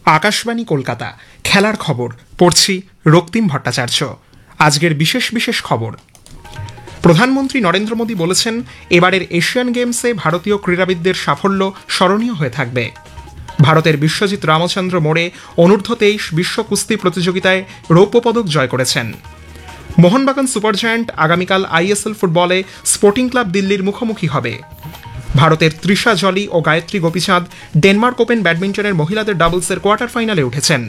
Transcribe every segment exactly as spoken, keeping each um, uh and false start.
আকাশবাণী কলকাতা, খেলার খবর পড়ছি রক্তিম ভট্টাচার্য। আজকের বিশেষ বিশেষ খবর। প্রধানমন্ত্রী নরেন্দ্র মোদী বলেছেন, এবারের এশিয়ান গেমসে ভারতীয় ক্রীড়াবিদদের সাফল্য স্মরণীয় হয়ে থাকবে। ভারতের বিশ্বজিৎ রামচন্দ্র মোড়ে অনূর্ধ্ব তেইশ বিশ্ব কুস্তি প্রতিযোগিতায় রৌপ্য পদক জয় করেছেন। মোহনবাগান সুপার জায়ান্ট আগামীকাল আইএসএল ফুটবলে স্পোর্টিং ক্লাব দিল্লির মুখোমুখি হবে। ভারতের তৃষা জলি ও গায়ত্রী গোপীচাঁদ ডেনমার্ক ওপেন ব্যাডমিন্টনের মহিলাদের ডাবলসের কোয়ার্টার ফাইনালে উঠেছেন।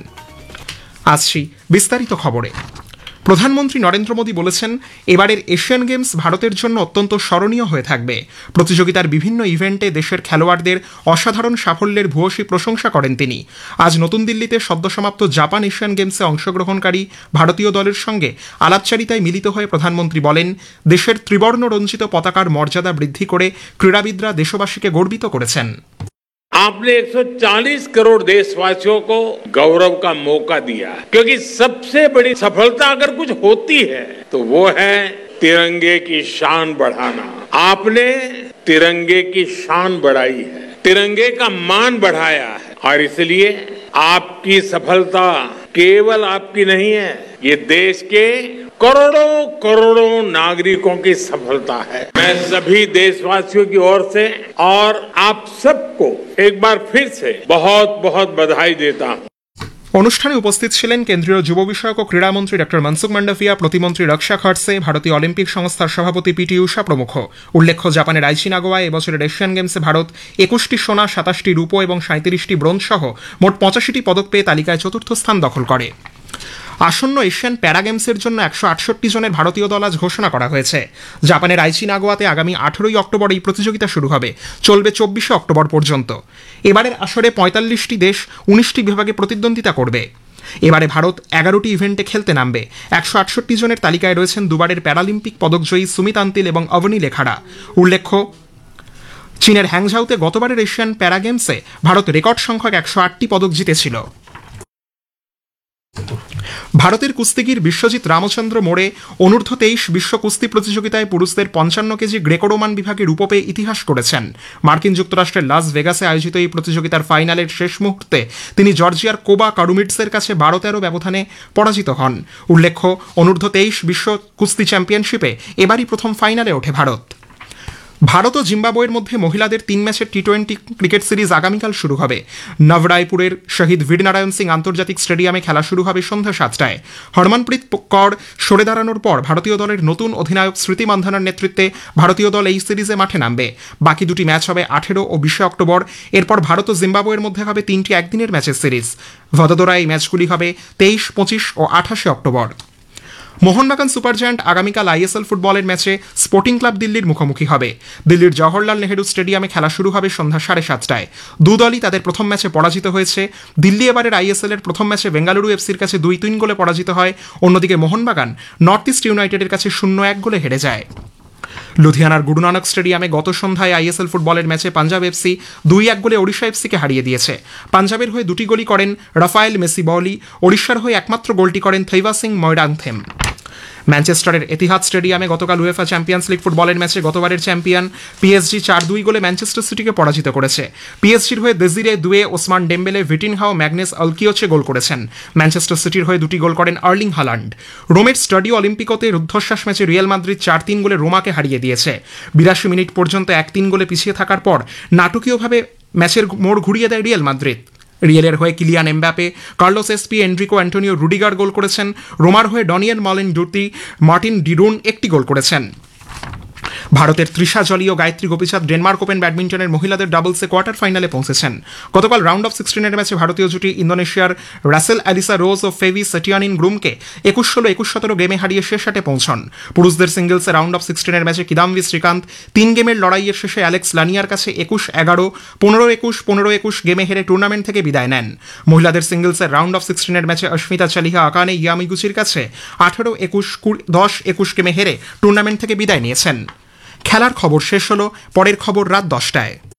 আসছি বিস্তারিত খবরে। প্রধানমন্ত্রী নরেন্দ্র মোদী বলেছেন, এবারের এশিয়ান গেমস ভারতের জন্য অত্যন্ত স্মরণীয় হয়ে থাকবে। প্রতিযোগিতার বিভিন্ন ইভেন্টে দেশের খেলোয়াড়দের অসাধারণ সাফল্যের ভূয়সী প্রশংসা করেন তিনি। আজ নতুন দিল্লিতে সদ্যসমাপ্ত জাপান এশিয়ান গেমসে অংশগ্রহণকারী ভারতীয় দলের সঙ্গে আলাপচারিতায় মিলিত হয়ে প্রধানমন্ত্রী বলেন, দেশের ত্রিবর্ণ রঞ্জিত পতাকার মর্যাদা বৃদ্ধি করে ক্রীড়াবিদরা দেশবাসীকে গর্বিত করেছেন। आपने एक सौ चालीस करोड़ देशवासियों को गौरव का मौका दिया, क्योंकि सबसे बड़ी सफलता अगर कुछ होती है तो वो है तिरंगे की शान बढ़ाना। आपने तिरंगे की शान बढ़ाई है, तिरंगे का मान बढ़ाया है, और इसलिए आपकी सफलता केवल आपकी नहीं है, ये देश के करोड़ों करोड़ों नागरिकों की सफलता है। मैं सभी देशवासियों की ओर से और आप सबको एक बार फिर से बहुत बहुत बधाई देता हूं। অনুষ্ঠানে উপস্থিত ছিলেন কেন্দ্রীয় যুব বিষয়ক ও ক্রীড়ামন্ত্রী ডক্টর মনসুখ মান্ডাভিয়া, প্রতিমন্ত্রী রক্ষা খড়সে, ভারতীয় অলিম্পিক সংস্থার সভাপতি পিটি উষা প্রমুখ। উল্লেখ্য, জাপানের আইচি নাগোয়ায় এবছরের এশিয়ান গেমসে ভারত একুশটি সোনা, সাতাশটি রূপো এবং সাঁত্রিশটি ব্রোঞ্জ সহ মোট পঁচাশিটি পদক পেয়ে তালিকায় চতুর্থ স্থান দখল করে। আসন্ন এশিয়ান প্যারা গেমসের জন্য একশো আটষট্টি জনের ভারতীয় দল আজ ঘোষণা করা হয়েছে। জাপানের আইচি নাগোয়াতে আগামী আঠেরোই অক্টোবর এই প্রতিযোগিতা শুরু হবে, চলবে চব্বিশে অক্টোবর পর্যন্ত। এবারের আসরে পঁয়তাল্লিশটি দেশ উনিশটি বিভাগে প্রতিদ্বন্দ্বিতা করবে। এবারে ভারত এগারোটি ইভেন্টে খেলতে নামবে। একশো আটষট্টি জনের তালিকায় রয়েছেন দুবারের প্যারালিম্পিক পদকজয়ী সুমিত আন্তিল এবং অবনী লেখাড়া। উল্লেখ্য, চীনের হ্যাংঝাউতে গতবারের এশিয়ান প্যারা গেমসে ভারত রেকর্ড সংখ্যক একশো আটটি পদক জিতেছিল। ভারতের কুস্তিগির বিশ্বজিৎ রামচন্দ্র মোড়ে অনূর্ধ্ব তেইশ বিশ্ব কুস্তি প্রতিযোগিতায় পুরুষদের পঞ্চান্ন কেজি গ্রেকো রোমান বিভাগে রূপো পেয়ে ইতিহাস করেছেন। মার্কিন যুক্তরাষ্ট্রের লাস ভেগাসে আয়োজিত এই প্রতিযোগিতার ফাইনালের শেষ মুহূর্তে তিনি জর্জিয়ার কোবা কারুমিটসের কাছে বারো তেরো ব্যবধানে পরাজিত হন। উল্লেখ্য, অনূর্ধ্ব তেইশ বিশ্ব কুস্তি চ্যাম্পিয়নশিপে এবারই প্রথম ফাইনালে ওঠে ভারত। ভারত ও জিম্বাবুয়ের মধ্যে মহিলাদের তিন ম্যাচের টি টোয়েন্টি ক্রিকেট সিরিজ আগামীকাল শুরু হবে। নবরায়পুরের শহীদ বীরনারায়ণ সিং আন্তর্জাতিক স্টেডিয়ামে খেলা শুরু হবে সন্ধ্যা সাতটায়। হরমনপ্রীত কৌর সরে দাঁড়ানোর পর ভারতীয় দলের নতুন অধিনায়ক স্মৃতি মান্ধানার নেতৃত্বে ভারতীয় দল এই সিরিজে মাঠে নামবে। বাকি দুটি ম্যাচ হবে আঠেরো ও বিশে অক্টোবর। এরপর ভারত ও জিম্বাবুয়ের মধ্যে হবে তিনটি একদিনের ম্যাচের সিরিজ। ভদোদরায় এই ম্যাচগুলি হবে তেইশ, পঁচিশ ও আঠাশে অক্টোবর। মোহনবাগান সুপার জায়ান্ট আগামীকাল আইএসএল ফুটবলের ম্যাচে স্পোর্টিং ক্লাব দিল্লির মুখোমুখি হবে। দিল্লির জওহরলাল নেহেরু স্টেডিয়ামে খেলা শুরু হবে সন্ধ্যা সাড়ে সাতটায়। দু দলই তাদের প্রথম ম্যাচে পরাজিত হয়েছে। দিল্লি এবারের আইএসএল এর প্রথম ম্যাচে বেঙ্গালুরু এফসির কাছে দুই তিন গোলে পরাজিত হয়। অন্যদিকে মোহনবাগান নর্থ ইস্ট ইউনাইটেডের কাছে শূন্য এক গোলে হেরে যায়। লুধিয়ানার গুরু নানক স্টেডিয়ামে গত সন্ধ্যায় আইএসএল ফুটবলের ম্যাচে পাঞ্জাব এফসি দুই এক গোলে ওড়িশা এফসিকে হারিয়ে দিয়েছে। পাঞ্জাবের হয়ে দুটি গোলই করেন রাফায়েল মেসি বলি, ওড়িশার হয়ে একমাত্র গোলটি করেন থৈবা সিং ময়রান্থেম। ম্যানচেস্টারের এতিহাদ স্টেডিয়ামে গতকাল উয়েফা চ্যাম্পিয়ন্স লিগ ফুটবলের ম্যাচে গতবারের চ্যাম্পিয়ন পিএসজি চার দুই গোলে ম্যানচেস্টার সিটিকে পরাজিত করেছে। পিএসজির হয়ে দেজিরে দুয়ে, ওসমান ডেম্বেলে, ভিটিনহাও, ম্যাগনেস আলকিওচে গোল করেছেন। ম্যানচেস্টার সিটির হয়ে দুটি গোল করেন আর্লিং হালান্ড। রোমের স্টাডিও অলিম্পিকোতে রুদ্ধশ্বাস ম্যাচে রিয়াল মাদ্রিদ চার তিন গোলে রোমাকে হারিয়ে দিয়েছে। বিরাশি মিনিট পর্যন্ত এক তিন গোলে পিছিয়ে থাকার পর নাটকীয়ভাবে ম্যাচের মোড় ঘুরিয়ে দেয় রিয়াল মাদ্রিদ। রিয়েলের হয়ে Kylian Mbappe, Carlos SP, এন্ড্রিকো Antonio Rudiger গোল করেছেন। রোমার হয়ে ডনিয়েল মালেন ডুর্তি, মার্টিন ডিরুন একটি গোল করেছেন। ভারতের তৃষা জলি ও গায়ত্রী গোপীচাঁদ ডেনমার্ক ওপেন ব্যাডমিন্টনের মহিলাদের ডাবলসে কোয়ার্টার ফাইনালে পৌঁছেছেন। গতকাল রাউন্ড অফ সিক্সটিনের ম্যাচে ভারতীয় জুটি ইন্দোনেশিয়ার রাসেল অ্যালিসা রোজ ও ফেভি সেটিয়ানিন গ্রুমকে একুশ ষোলো একুশ সতেরো গেমে হারিয়ে শেষ আটে পৌঁছন। পুরুষদের সিঙ্গলসে রাউন্ড অফ সিক্সটিনের ম্যাচে কিদাম্বি শ্রীকান্ত তিন গেমের লড়াইয়ের শেষে অ্যালেক্স লানিয়ার কাছে একুশ এগারো, পনেরো একুশ, পনেরো একুশ গেমে হেরে টুর্নামেন্ট থেকে বিদায় নেন। মহিলাদের সিঙ্গলসের রাউন্ড অফ সিক্সটিনের ম্যাচে অস্মিতা চালিহা আকানে ইয়ামিগুচির কাছে আঠেরো একুশ, দশ একুশ গেমে হেরে টুর্নামেন্ট থেকে বিদায় নিয়েছেন। খেলার খবর শেষ হলো, পরের খবর রাত দশটায়।